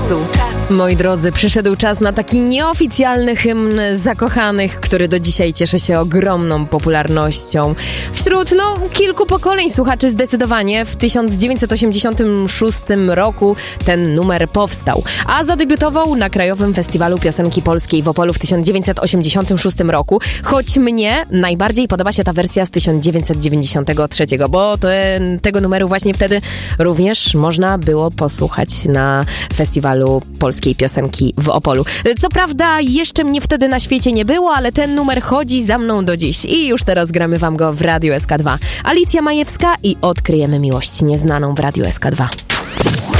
czasu. Moi drodzy, przyszedł czas na taki nieoficjalny hymn zakochanych, który do dzisiaj cieszy się ogromną popularnością. Wśród kilku pokoleń słuchaczy zdecydowanie w 1986 roku ten numer powstał, a zadebiutował na Krajowym Festiwalu Piosenki Polskiej w Opolu w 1986 roku, choć mnie najbardziej podoba się ta wersja z 1993, bo tego numeru właśnie wtedy również można było posłuchać na Festiwalu Polskiej Piosenki w Opolu. Co prawda jeszcze mnie wtedy na świecie nie było, ale ten numer chodzi za mną do dziś i już teraz gramy wam go w Radiu SK2. Alicja Majewska i Odkryjemy miłość nieznaną w Radiu SK2.